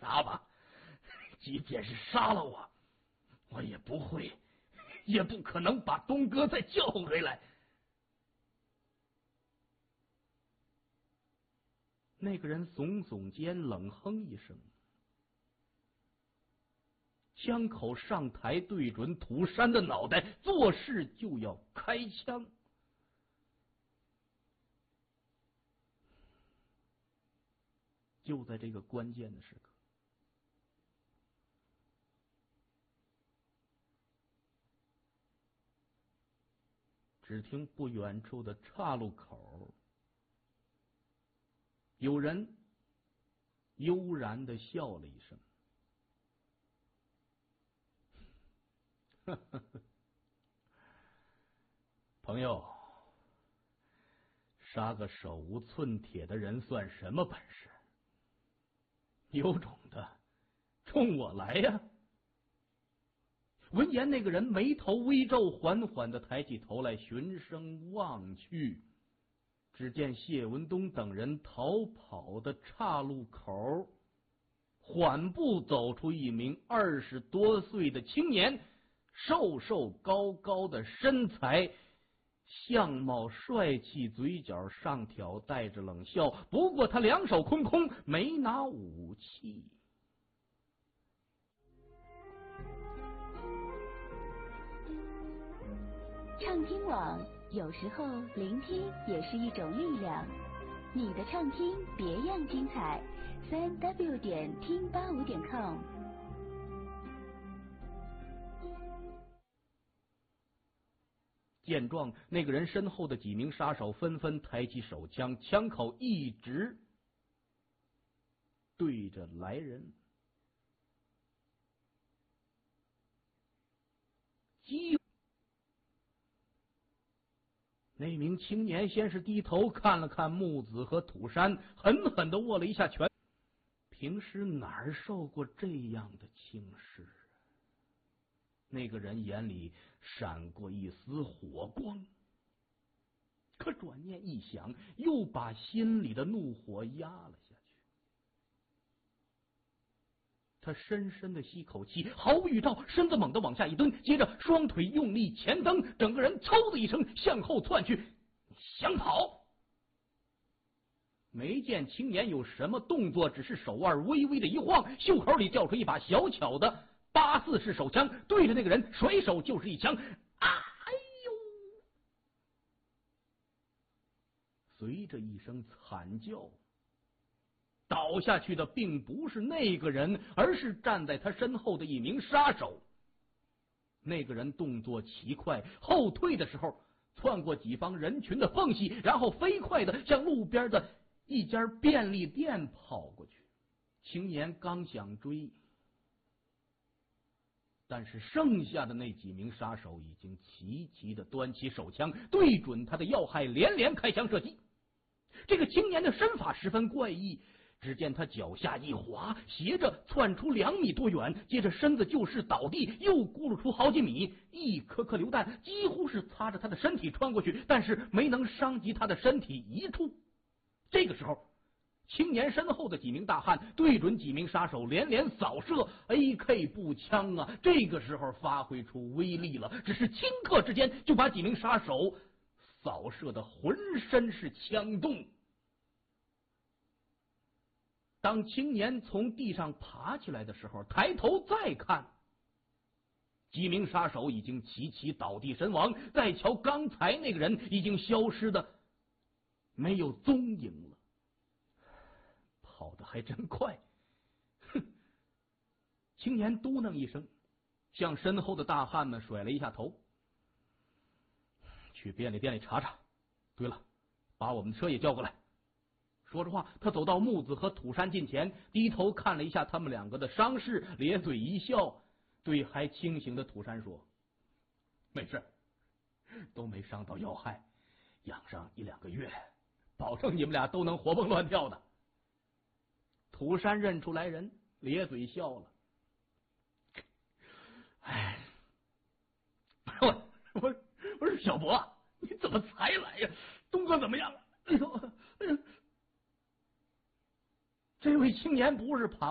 杀吧，即便是杀了我，我也不会，也不可能把东哥再叫回来。那个人耸耸肩，冷哼一声，枪口上抬，对准土山的脑袋，作势就要开枪。就在这个关键的时刻，只听不远处的岔路口，有人悠然地笑了一声。朋友，杀个手无寸铁的人算什么本事？有种的，冲我来呀！闻言，那个人眉头微皱，缓缓地抬起头来，循声望去，只见谢文东等人逃跑的岔路口，缓步走出一名20多岁的青年，瘦瘦高高的身材，相貌帅气，嘴角上挑，带着冷笑。不过他两手空空，没拿武器。 畅听网，有时候聆听也是一种力量。你的畅听别样精彩，3w 点听85点com。 见状，那个人身后的几名杀手纷纷抬起手枪，枪口一直对着来人。那名青年先是低头看了看木子和土山，狠狠地握了一下拳。平时哪儿受过这样的轻视？那个人眼里闪过一丝火光，可转念一想，又把心里的怒火压了下去。他深深的吸口气，毫无预兆，身子猛地往下一蹲，接着双腿用力前蹬，整个人嗖的一声向后窜去。你想跑？没见青年有什么动作，只是手腕微微的一晃，袖口里掉出一把小巧的84式手枪，对着那个人甩手就是一枪。哎呦！随着一声惨叫，倒下去的并不是那个人，而是站在他身后的一名杀手。那个人动作奇快，后退的时候窜过几方人群的缝隙，然后飞快地向路边的一家便利店跑过去。青年刚想追，但是剩下的那几名杀手已经齐齐地端起手枪，对准他的要害连连开枪射击。这个青年的身法十分怪异，只见他脚下一滑，斜着窜出2米多远，接着身子就是倒地，又咕噜出好几米，一颗颗榴弹几乎是擦着他的身体穿过去，但是没能伤及他的身体一处。这个时候，青年身后的几名大汉对准几名杀手连连扫射 AK 步枪啊，这个时候发挥出威力了，只是顷刻之间就把几名杀手扫射的浑身是枪洞。当青年从地上爬起来的时候，抬头再看，几名杀手已经齐齐倒地身亡，再瞧刚才那个人已经消失的没有踪影了。跑得还真快。哼！青年嘟囔一声，向身后的大汉们甩了一下头，去便利店里查查。对了，把我们的车也叫过来。说着话，他走到木子和土山近前，低头看了一下他们两个的伤势，咧嘴一笑，对还清醒的土山说：没事，都没伤到要害，养上1-2个月，保证你们俩都能活蹦乱跳的。土山认出来人，咧嘴笑了。哎，我说小伯，你怎么才来呀？东哥怎么样了？哎呦，这位青年不是旁